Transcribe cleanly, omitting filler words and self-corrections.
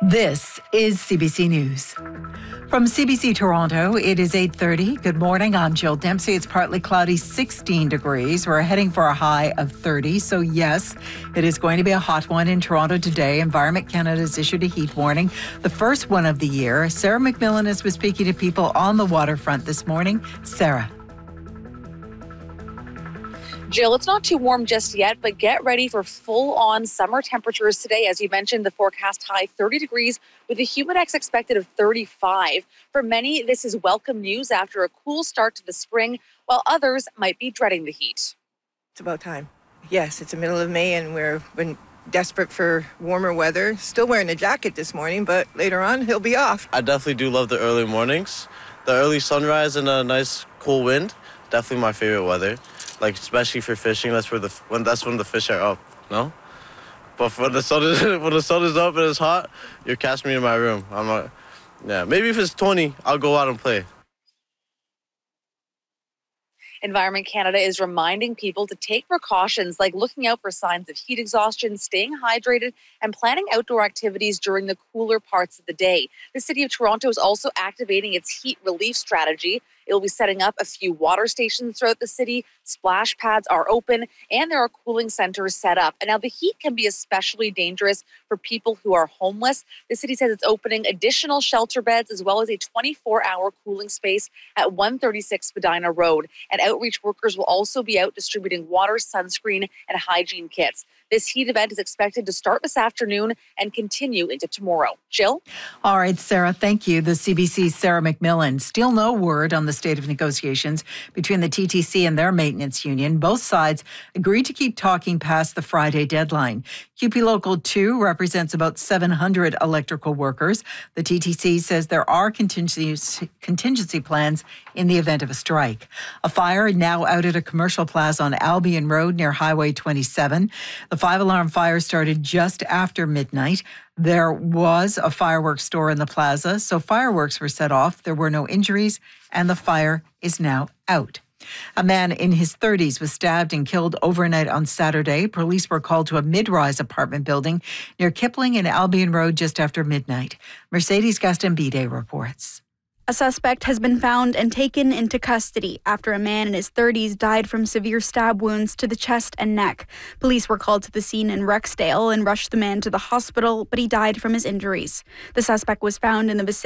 This is CBC News. From CBC Toronto, it is 8:30. Good morning, I'm Jill Dempsey. It's partly cloudy, 16 degrees. We're heading for a high of 30. So yes, it is going to be a hot one in Toronto today. Environment Canada has issued a heat warning, the first one of the year. Sarah McMillan has been speaking to people on the waterfront this morning. Sarah. Jill, it's not too warm just yet, but get ready for full-on summer temperatures today. As you mentioned, the forecast high 30 degrees with a humidex expected of 35. For many, this is welcome news after a cool start to the spring, while others might be dreading the heat. It's about time. Yes, it's the middle of May and we've been desperate for warmer weather. Still wearing a jacket this morning, but later on he'll be off. I definitely do love the early mornings. The early sunrise and a nice cool wind, definitely my favorite weather. Like, especially for fishing, that's when the fish are up, no? But when the sun is up and it's hot, you're casting me in my room. Maybe if it's 20, I'll go out and play. Environment Canada is reminding people to take precautions like looking out for signs of heat exhaustion, staying hydrated, and planning outdoor activities during the cooler parts of the day. The City of Toronto is also activating its heat relief strategy. It will be setting up a few water stations throughout the city. Splash pads are open and there are cooling centers set up. And now the heat can be especially dangerous for people who are homeless. The city says it's opening additional shelter beds as well as a 24-hour cooling space at 136 Spadina Road. And outreach workers will also be out distributing water, sunscreen, and hygiene kits. This heat event is expected to start this afternoon and continue into tomorrow. Jill? All right, Sarah, thank you. The CBC's Sarah McMillan. Still no word on the state of negotiations between the TTC and their maintenance union. Both sides agreed to keep talking past the Friday deadline. QP Local 2 represents about 700 electrical workers. The TTC says there are contingency plans in the event of a strike. A fire now out at a commercial plaza on Albion Road near Highway 27. The 5-alarm fire started just after midnight. There was a fireworks store in the plaza, so fireworks were set off. There were no injuries, and the fire is now out. A man in his 30s was stabbed and killed overnight on Saturday. Police were called to a mid-rise apartment building near Kipling and Albion Road just after midnight. Mercedes Gastambide reports. A suspect has been found and taken into custody after a man in his 30s died from severe stab wounds to the chest and neck. Police were called to the scene in Rexdale and rushed the man to the hospital, but he died from his injuries. The suspect was found in the vicinity